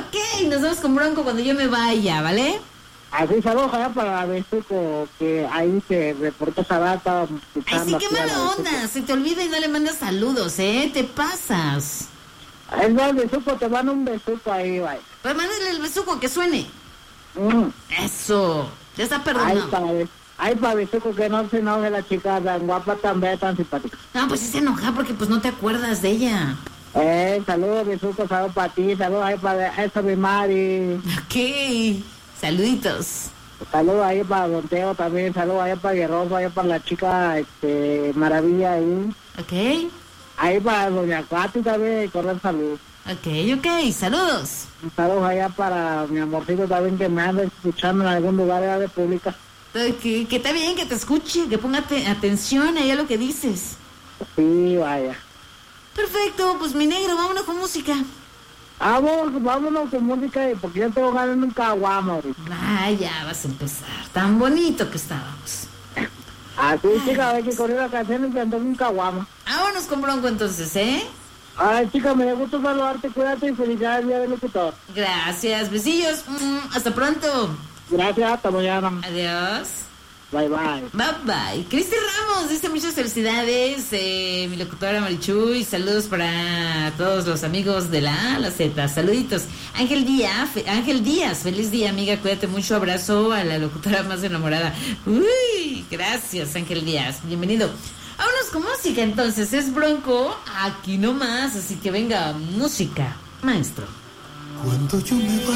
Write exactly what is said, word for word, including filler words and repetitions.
Ok, nos vemos con Bronco cuando yo me vaya, ¿vale? Así, saludos allá para Besuco, que ahí se reportó esa data. Ay, sí, qué mala onda. Se te olvida y no le mandas saludos, ¿eh? Te pasas. Es el Besuco, te mando un besuco ahí, vaya. Pues mándale el besuco, que suene. Mm. Eso. Ya está Ahí perdonado. para, ahí para Besuco, que no se enoje la chica tan guapa, tan bella, tan simpática. No, pues sí se enoja porque pues no te acuerdas de ella. Eh, saludos, Besuco, saludos para ti, saludos ahí para esa mi Mari. Ok. Saluditos. Saludos ahí para Don Teo también, saludos ahí para Guerrero, ahí para la chica, este, Maravilla ahí. Ok. Ahí para Doña Cuati también, correr salud. Ok, ok. Saludos. Saludos allá para mi amorcito también que me anda escuchando en algún lugar de la República. Que, que está bien, que te escuche, que ponga te- atención ahí a lo que dices. Sí, vaya. Perfecto, pues mi negro, vámonos con música. Vamos, vámonos con música, porque yo tengo ganas de un caguama ahorita. Ah, ya vas a empezar. Tan bonito que estábamos. Así, chica, hay que correr la canción y cantar un caguama. Vámonos con Bronco entonces, ¿eh? Ay, chica, me da gusto saludarte, cuídate y felicidades día del locutor. Gracias, besillos. Mm, hasta pronto. Gracias, hasta mañana. Adiós. Bye, bye. Bye bye. Cristi Ramos dice muchas felicidades. Eh, mi locutora Marichuy. Saludos para todos los amigos de la A a la Z. Saluditos. Ángel Díaz, fe- Ángel Díaz, feliz día, amiga. Cuídate mucho. Abrazo a la locutora más enamorada. Uy, gracias, Ángel Díaz. Bienvenido. Vámonos con música entonces. Es Bronco aquí nomás. Así que venga, música, maestro. Cuando yo me